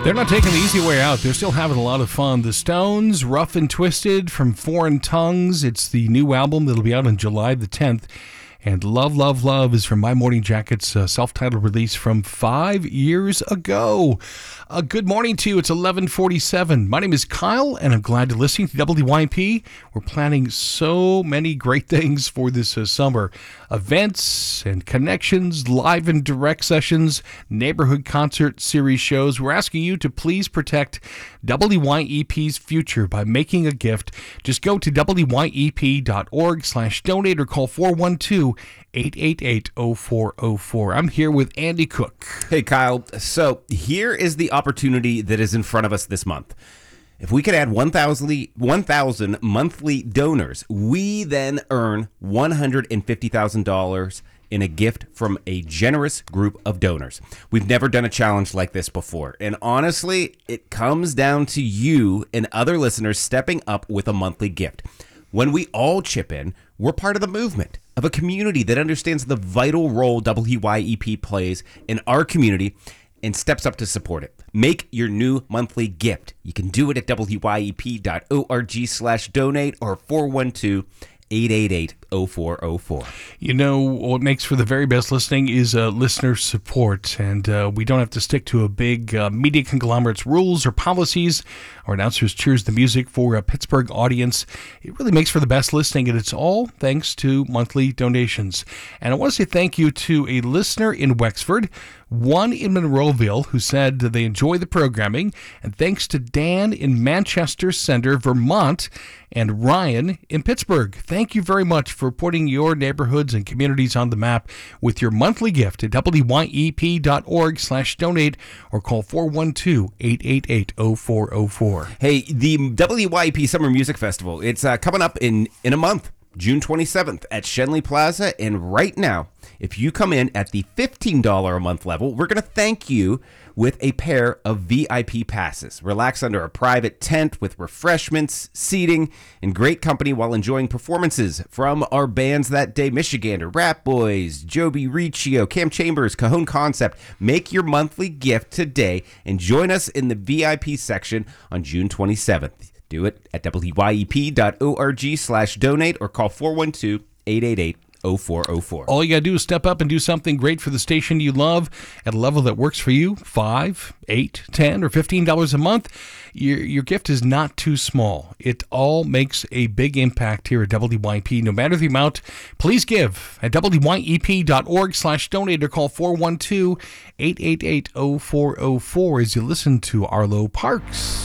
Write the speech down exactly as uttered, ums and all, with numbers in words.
They're not taking the easy way out. They're still having a lot of fun. The Stones, Rough and Twisted from Foreign Tongues. It's the new album that'll be out on July the tenth. And Love, Love, Love is from My Morning Jacket's uh, self-titled release from five years ago. Uh, good morning to you. It's eleven forty-seven. My name is Kyle, and I'm glad you're listening to W Y P. We're planning so many great things for this uh, summer. Events and connections, live and direct sessions, neighborhood concert series shows. We're asking you to please protect W Y E P's future by making a gift. Just go to W Y E P dot org slash donate or call four one two, eight eight eight, oh four oh four. I'm here with Andy Cook. Hey, Kyle. So here is the opportunity that is in front of us this month. If we could add one thousand monthly donors, we then earn one hundred fifty thousand dollars in a gift from a generous group of donors. We've never done a challenge like this before. And honestly, it comes down to you and other listeners stepping up with a monthly gift. When we all chip in, we're part of the movement of a community that understands the vital role W Y E P plays in our community and steps up to support it. Make your new monthly gift. You can do it at W Y E P dot org slash donate or four one two, eight eight eight, oh four oh four. You know, what makes for the very best listening is uh, listener support, and uh, we don't have to stick to a big uh, media conglomerate's rules or policies. Our announcers choose the music for a Pittsburgh audience. It really makes for the best listening, and it's all thanks to monthly donations. And I want to say thank you to a listener in Wexford, one in Monroeville, who said they enjoy the programming, and thanks to Dan in Manchester Center, Vermont, and Ryan in Pittsburgh. Thank you very much for putting your neighborhoods and communities on the map with your monthly gift at W Y E P dot org slash donate or call four one two, eight eight eight, oh four oh four. Hey, the W Y E P Summer Music Festival, it's uh, coming up in, in a month, June twenty-seventh at Shenley Plaza. And right now, if you come in at the fifteen dollars a month level, we're going to thank you with a pair of V I P passes. Relax under a private tent with refreshments, seating, and great company while enjoying performances from our bands that day: Michigander, Rat Boys, Joby Riccio, Cam Chambers, Cajon Concept. Make your monthly gift today and join us in the V I P section on June twenty-seventh. Do it at W Y E P dot org slash donate or call four one two, eight eight eight, oh four oh four. All you got to do is step up and do something great for the station you love at a level that works for you. Five, eight, ten, or fifteen dollars a month. Your, your gift is not too small. It all makes a big impact here at W Y E P. No matter the amount, please give at W Y E P dot org slash donate or call four one two, eight eight eight, oh four oh four as you listen to Arlo Parks.